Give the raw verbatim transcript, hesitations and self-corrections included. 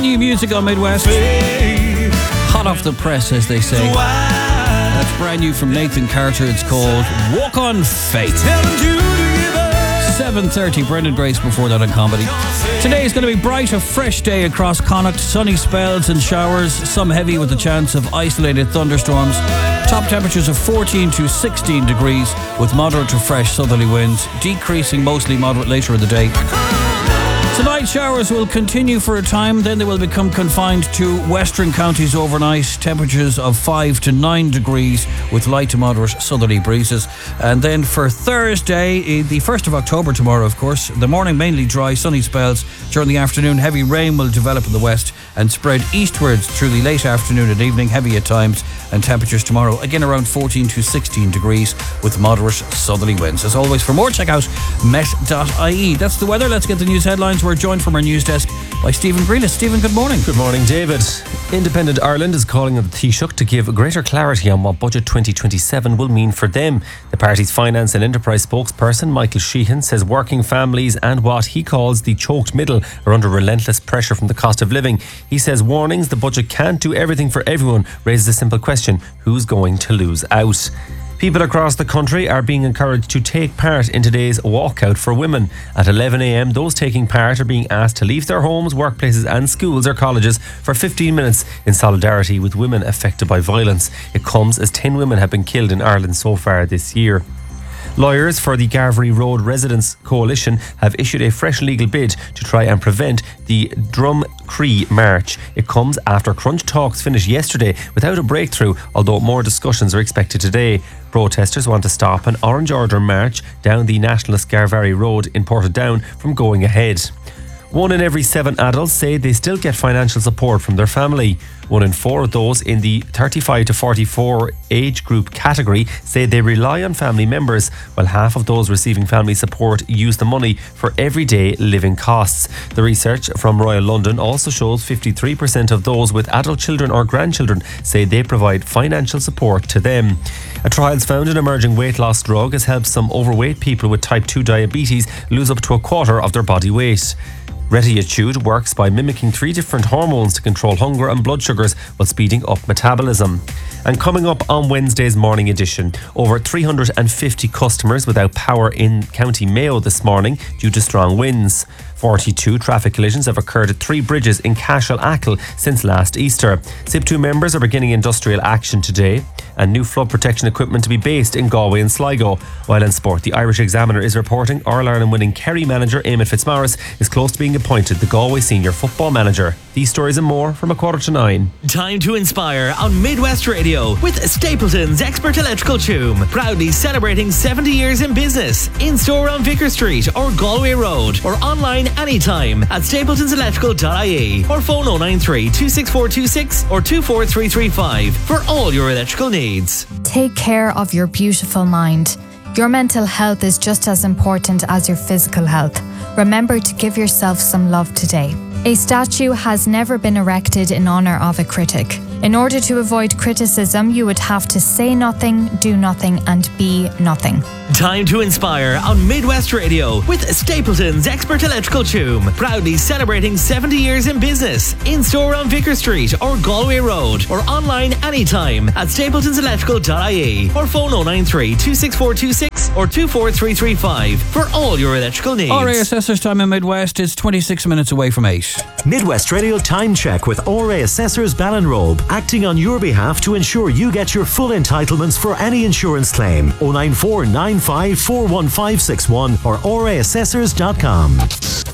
new music on Midwest. Hot off the press, as they say. That's brand new from Nathan Carter. It's called Walk on Faith. seven thirty, Brendan Grace before that on comedy. Today is going to be bright, a fresh day across Connacht. Sunny spells and showers, some heavy with the chance of isolated thunderstorms. Top temperatures of fourteen to sixteen degrees with moderate to fresh southerly winds, decreasing mostly moderate later in the day. Tonight, showers will continue for a time, then they will become confined to western counties overnight. Temperatures of five to nine degrees with light to moderate southerly breezes. And then for Thursday, the first of October tomorrow, of course, the morning mainly dry, sunny spells. During the afternoon, heavy rain will develop in the west and spread eastwards through the late afternoon and evening, heavy at times. And temperatures tomorrow, again around fourteen to sixteen degrees with moderate southerly winds. As always, for more, check out met dot I E. That's the weather. Let's get the news headlines. We're joined from our news desk by Stephen Grealis. Stephen, good morning. Good morning, David. Independent Ireland is calling on the Taoiseach to give greater clarity on what Budget twenty twenty-seven will mean for them. The party's finance and enterprise spokesperson, Michael Sheehan, says working families and what he calls the choked middle are under relentless pressure from the cost of living. He says warnings the budget can't do everything for everyone raises a simple question: who's going to lose out? People across the country are being encouraged to take part in today's walkout for women. At eleven a.m, those taking part are being asked to leave their homes, workplaces and schools or colleges for fifteen minutes in solidarity with women affected by violence. It comes as ten women have been killed in Ireland so far this year. Lawyers for the Garvery Road Residents Coalition have issued a fresh legal bid to try and prevent the Drumcree March. It comes after crunch talks finished yesterday without a breakthrough, although more discussions are expected today. Protesters want to stop an Orange Order march down the Nationalist Garvery Road in Portadown from going ahead. One in every seven adults say they still get financial support from their family. One in four of those in the thirty-five to forty-four age group category say they rely on family members, while half of those receiving family support use the money for everyday living costs. The research from Royal London also shows fifty-three percent of those with adult children or grandchildren say they provide financial support to them. A trial's found an emerging weight loss drug has helped some overweight people with type two diabetes lose up to a quarter of their body weight. Retiatude works by mimicking three different hormones to control hunger and blood sugars while speeding up metabolism. And coming up on Wednesday's morning edition, over three hundred fifty customers without power in County Mayo this morning due to strong winds. forty-two traffic collisions have occurred at three bridges in Cashel Achill since last Easter. S I P two members are beginning industrial action today, and new flood protection equipment to be based in Galway and Sligo. While in sport, the Irish Examiner is reporting All-Ireland winning Kerry manager Eamon Fitzmaurice is close to being appointed the Galway senior football manager. These stories and more from a quarter to nine. Time to inspire on Midwest Radio with Stapleton's Expert Electrical Tomb, proudly celebrating seventy years in business. In store on Vicar Street or Galway Road, or online anytime at stapletons electrical dot I E, or phone oh nine three, two six four two six or two four three three five for all your electrical needs. Take care of your beautiful mind. Your mental health is just as important as your physical health. Remember to give yourself some love today. A statue has never been erected in honour of a critic. In order to avoid criticism, you would have to say nothing, do nothing, and be nothing. Time to inspire on Midwest Radio with Stapleton's Expert Electrical Tomb, proudly celebrating seventy years in business. In store on Vicar Street or Galway Road, or online anytime at stapletons electrical dot I E, or phone oh nine three, two six four two six or two four three three five for all your electrical needs. R A Assessors time in Midwest is twenty-six minutes away from eight. Midwest Radio Time Check with R A Assessors Ballinrobe, acting on your behalf to ensure you get your full entitlements for any insurance claim. oh nine four nine five four one five six one or r a assessors dot com.